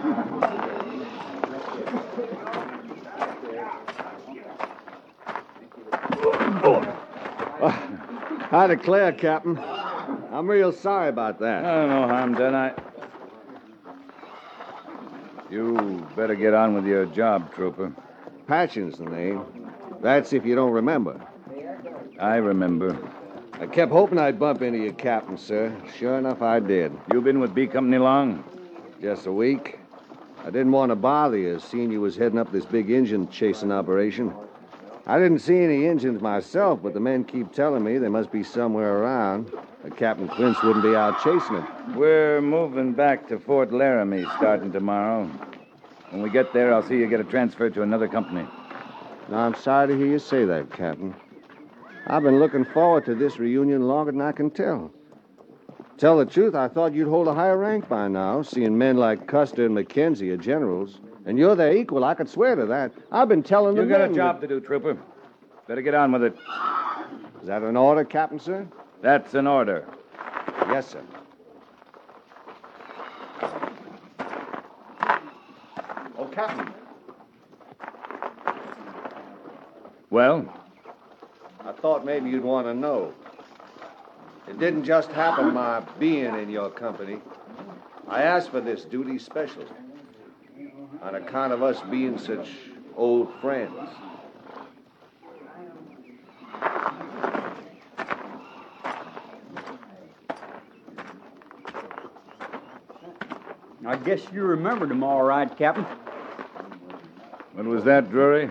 I declare, Captain, I'm real sorry about that. No harm done. You better get on with your job, Trooper. Patchen's the name. That's if you don't remember. I remember. I kept hoping I'd bump into you, Captain, sir. Sure enough, I did. You been with B Company long? Just a week. I didn't want to bother you, seeing you was heading up this big engine chasing operation. I didn't see any engines myself, but the men keep telling me they must be somewhere around. Captain Quince wouldn't be out chasing them. We're moving back to Fort Laramie starting tomorrow. When we get there, I'll see you get a transfer to another company. Now, I'm sorry to hear you say that, Captain. I've been looking forward to this reunion longer than I can tell. Tell the truth, I thought you'd hold a higher rank by now, seeing men like Custer and McKenzie are generals. And you're their equal, I could swear to that. I've been telling them... You got a job to do, Trooper. Better get on with it. Is that an order, Captain, sir? That's an order. Yes, sir. Oh, Captain. Well? I thought maybe you'd want to know. It didn't just happen my being in your company. I asked for this duty special on account of us being such old friends. I guess you remembered him all right, Captain. What was that, Drury?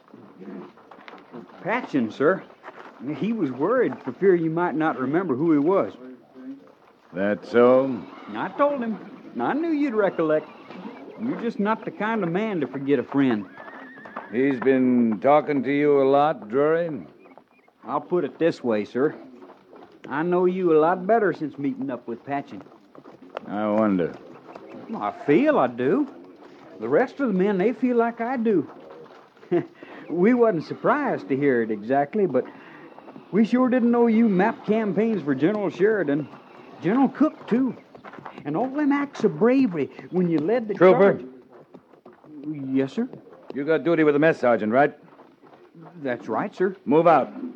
Patchen, sir. He was worried for fear you might not remember who he was. That so? I told him. I knew you'd recollect. You're just not the kind of man to forget a friend. He's been talking to you a lot, Drury? I'll put it this way, sir. I know you a lot better since meeting up with Patchen. I wonder. Well, I feel I do. The rest of the men, they feel like I do. We wasn't surprised to hear it exactly, but we sure didn't know you mapped campaigns for General Sheridan. General Cook, too. And all them acts of bravery when you led the Trooper. charge. Yes, sir? You got duty with the mess sergeant, right? That's right, sir. Move out.